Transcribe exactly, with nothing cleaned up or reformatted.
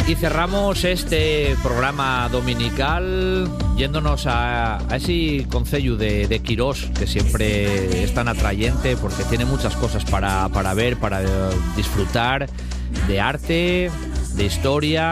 Y cerramos este programa dominical yéndonos a, a ese concello de, de Quirós, que siempre es tan atrayente porque tiene muchas cosas para, para ver, para disfrutar de arte, de historia